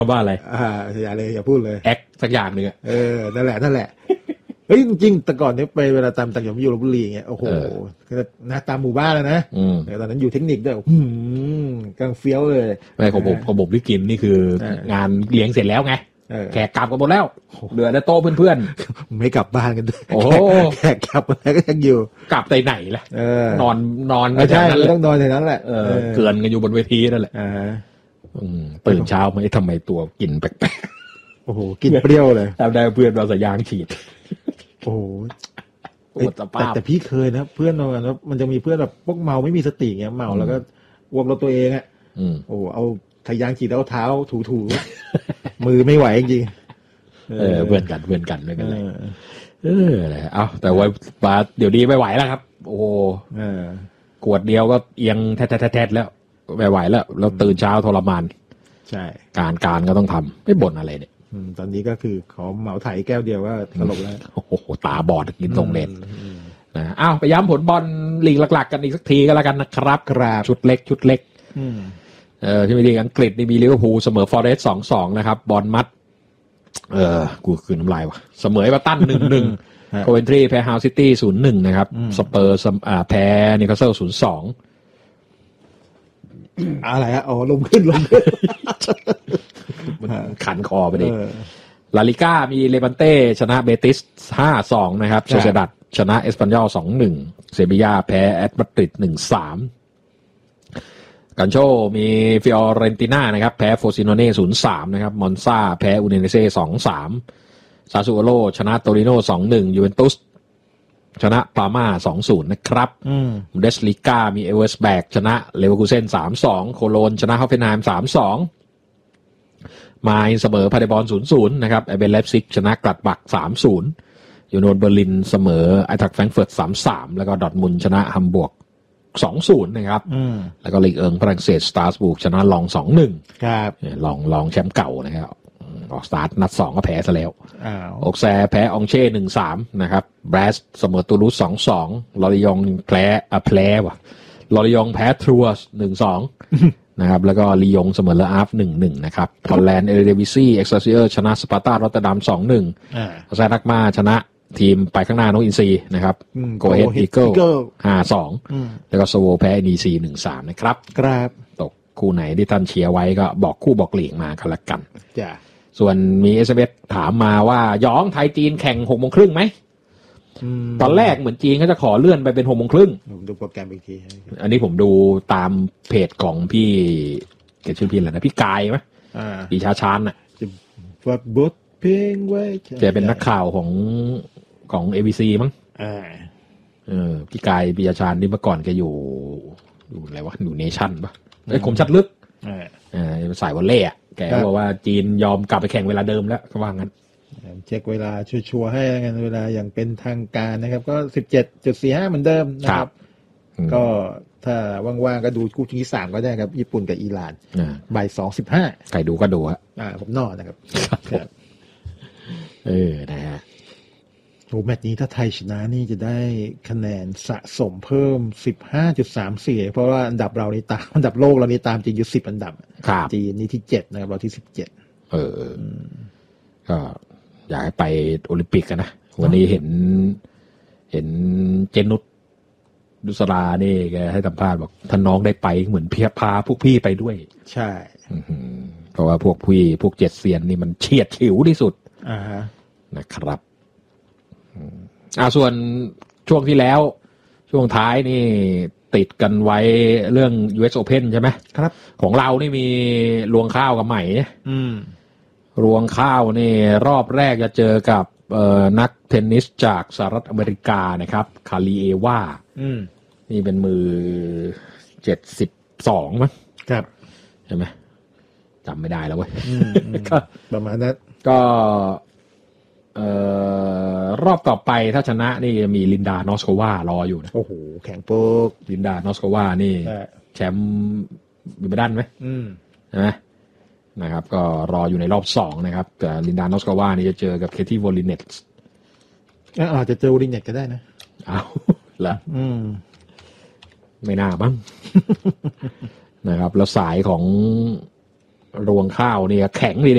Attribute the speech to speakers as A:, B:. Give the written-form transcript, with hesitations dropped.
A: ว่าอะไร
B: อย่าเลยอย่าพูดเลย
A: แอคสักอย่างหนึ่ง
B: นั่นแหละเฮ้ยจริงแต่ก่อนนี้ไปเวลาตามต่างจังหวัดอยู่ลพบุรีเงี้ยโอ้โหนะตามหมู่บ้านแล้วนะแต่ตอนนั้นอยู่เทคนิคด้วยกำลังเฟี้ยวเลย
A: ไม่ของผมที่กินนี่คืองานเลี้ยงเสร็จแล้วไงแขกกลับกันหมดแล้วเหลือแต่โต๊ะเพื่อน
B: ๆไม่กลับบ้านกันด้วย
A: โอ้
B: แขกกลับแล้วก็ยังอยู่
A: กลับไปไหนล่ะนอน
B: ใช่ต้องนอนในนั้นแหละ
A: เกินกันอยู่บนเวทีนั่นแหละตื่นเช้าไม่ทำไมตัวกินแปลก
B: ๆโอ้โหกินเปรี้ยวเลย
A: ทำได้เพื่อนเราสายยางฉีด
B: โอ้โหแต่พี่เคยนะเพื่อนเราแล้วมันจะมีเพื่อนแบบพวกเมาไม่มีสติเงี้ยเมาแล้วก็อ้วกรถตัวเองอ่ะโอ้เอาทะยางฉีดเอาเท้าถูมือไม่ไหวจริง
A: เพื่อนกันไม่เป็นไรอะไรเอาแต่ว่าเดี๋ยวนี้ไม่ไหวแล้วครับโอ้กวดเดียวก็เอียงแท้แล้วไม่ไหวแล้วตื่นเช้าทรมาน
B: ใช่
A: การก็ต้องทำไม่บ่นอะไรเนี่ย
B: ตอนนี้ก็คือขอเหมาไถแก้วเดียวก็สลบแล้ว
A: โอ้โหตาบอดกินตรงเน็ตนะอ้าวไปย้ำผลบอลลีกหลักๆกันอีกสักทีก็แล้วกันนะครับชุดเล็กที่มีลีกอังกฤษนี่มีลิเวอร์พูลเสมอฟอเรสต์ 2-2 นะครับบอลมัดกูคืนน้ำลายว่ะเสมอเอเวอร์ตัน 1-1 โคเวนทรีแพ้ฮาวซิตี้ 0-1 นะครับสเปอร์แพ้นิวคาสเซิล 0-2
B: อะไรฮะลมขึ้น
A: มันขันคอไปดิลาลิก้ามีเลบันเต้ชนะเบติส 5-2 นะครับโซเซดัดชนะเอสปัญญอล 2-1 เซบีย่าแพ้แอตมาดริด 1-3 กันโชมีฟิออเรนติน่านะครับแพ้โฟซิโนเน่ 0-3 นะครับมอนซาแพ้อูเนเซ่ 2-3 ซาซูโอโลชนะโตริโน่ 2-1 ยูเวนตุสชนะปาร์มา 2-0 นะครับบุนเดสลีกามีเอเวอร์สแบกชนะเลเวอร์คูเซ่น 3-2 โคโลนชนะฮอฟเฟนไฮม์ 3-2 ไมน์เสมอพาเดบอล 0-0 นะครับไอเบนเลปซิกชนะกลัดบัก 3-0 ยูโนนเบอร์ลินเสมอไอทรัคแฟรงก์เฟิร์ต 3-3 แล้วก็ดอร์ทมุนด์ชนะฮัมบวร์ก 2-0 นะครับแล้วก็ลีกเอิงฝรั่งเศสสตาร์สบุกชนะลอง 2-1
B: ครับ
A: ลองแชมป์เก่านะครับออกสตาร์ทนัด2ก็แพ้ซะแล้วออกแซแพ้องเช่ 1-3 นะครับแบรสเสมอตูลูส 2-2 ลอริยองแพ้ว่ะลอริยองแพ้ทรูส 1-2 นะครับแล้วก็ลียงเสมอเลอาฟ 1-1 นะครับฮอลแลนด์เอเรวิซี่เอ็กซ์เซียร์ชนะสปาร์ตารอตเตอร์ดัม 2-1 แซนักมาชนะทีมไปข้างหน้าโนอินซีนะครับโกเฮดอีเกิล 5-2 แล้วก็สโวแพ้ดีซี 1-3 นะครับตกคู่ไหนที่ท่านเชียร์ไว้ก็บอกคู่บอกหลีกมากันละกัน
B: จ้ะ
A: ส่วนมี SMS ถามมาว่าย้องไทยจีนแข่ง 6:30 ไหมตอนแรกเหมือนจีนก็จะขอเลื่อนไปเป็น 6:30
B: ผมดูโปรแกรมอีกที
A: อันนี้ผมดูตามเพจของพี่เกี่ยวชื่อพี่อะไรนะพี่กายไหมปีชาชานน่ะ
B: ว่าบทเพลงไว้
A: จะเป็นนักข่าวของ ABC มั้งพี่กายปีชาชานนี่เมื่อก่อนแกอยู่อะไรวะอยู่เนชั่นป่ะคมชัดลึกสายวอลเล่อะแกบอกว่าจีนยอมกลับไปแข่งเวลาเดิมแล้วก็ว่างั้น
B: เช็คเวลาชัวร์ๆให้กันเวลาอย่างเป็นทางการนะครับก็ 17.45 เหมือนเดิมนะครับก็ถ้าว่างๆก็ดูคู่ที่3ก็ได้ครับญี่ปุ่นกับอิหร่านบ่าย 2:15
A: ใครดูก็ดูฮะ
B: ผมนอนนะครับ
A: นะฮะ
B: โอ้แมตช์นี้ถ้าไทยชนะนี่จะได้คะแนนสะสมเพิ่ม 15.34 เพราะว่าอันดับเรานี่ตามอันดับโลกเรานี่ตามจีนอยู่10อันดับจีนนี่ที่7นะครับเราที่17
A: ก็อยากให้ไปโอลิมปิกกันนะวันนี้เห็นเจนุชดุษรานี่แกให้สัมภาษณ์บอกท่านน้องได้ไปเหมือนพาพวกพี่ไปด้วย
B: ใช่
A: เพราะว่าพวกเจ็ดเซียนนี่มันเฉียดฉิวที่สุดนะครับส่วนช่วงที่แล้วช่วงท้ายนี่ติดกันไว้เรื่อง US Open ใช่ไหม
B: ครับ
A: ของเรานี่มีรวงข้าวกับใหม่รวงข้าวนี่รอบแรกจะเจอกับนักเทนนิสจากสหรัฐอเมริกานะครับคาลีเอวานี่เป็นมือ72มั้ง
B: ครับ
A: ใช่ไหมจำไม่ได้แล้วเว้ย
B: ก็ประมาณนั้น
A: ก็รอบต่อไปถ้าชนะนี่มีลินดานอสโกวารออยู่นะ
B: โอ้โหแข่งโป๊ก
A: ลินดานอสโกวานี่แชมป์วิมเบิลดันไหมใช่ไหมนะครับก็รออยู่ในรอบ2นะครับแต่ลินดานอสโกวานี่จะเจอกับเคที่วอลิเนต
B: อาจจะเจอวอลิเนตก็ได้นะ
A: เอาละไม่น่าบ้าง นะครับแล้วสายของรวงข้าวนี่แข็งดี